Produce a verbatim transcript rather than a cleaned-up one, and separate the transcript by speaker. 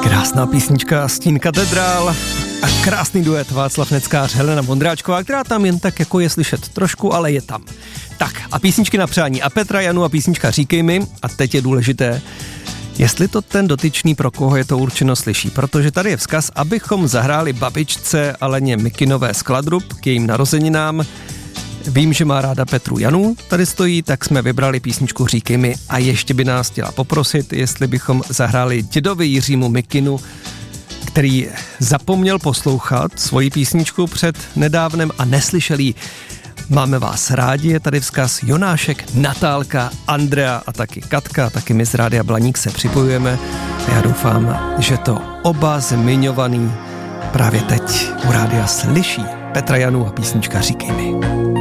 Speaker 1: Krásná písnička Stín katedrál a krásný duet Václav Neckář, Helena Vondráčková, která tam jen tak jako je slyšet trošku, ale je tam. Tak a písničky na přání a Petra Janu a písnička Říkej mi, a teď je důležité, jestli to ten dotyčný, pro koho je to určeno, slyší, protože tady je vzkaz, abychom zahráli babičce Aleně Mikinové z Kladrub k jejím narozeninám. Vím, že má ráda Petru Janu, tady stojí, tak jsme vybrali písničku Říkej mi a ještě by nás chtěla poprosit, jestli bychom zahráli dědovi Jiřímu Mikinu, který zapomněl poslouchat svoji písničku před nedávnem a neslyšel jí. Máme vás rádi, je tady vzkaz Jonášek, Natálka, Andrea a taky Katka, taky my z Rádia Blaník se připojujeme a já doufám, že to oba zmiňovaný právě teď u rádia slyší. Petra Janu a písnička Říkej mi.